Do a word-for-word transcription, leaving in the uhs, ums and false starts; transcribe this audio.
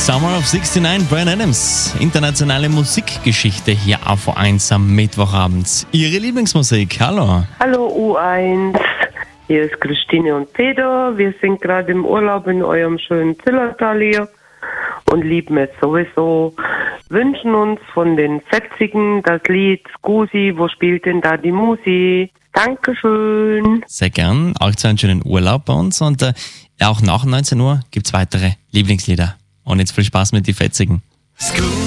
Summer of sixty-nine, Bryan Adams. Internationale Musikgeschichte hier auf U eins am Mittwochabend. Ihre Lieblingsmusik, hallo. Hallo U eins, hier ist Christine und Peter. Wir sind gerade im Urlaub in eurem schönen Zillertal hier und lieben es sowieso. Wünschen uns von den Fetzigen das Lied Scusi, wo spielt denn da die Musi? Dankeschön. Sehr gern. Auch zu einem schönen Urlaub bei uns. Und äh, auch nach neunzehn Uhr gibt es weitere Lieblingslieder. Und jetzt viel Spaß mit die Fetzigen. Scusi.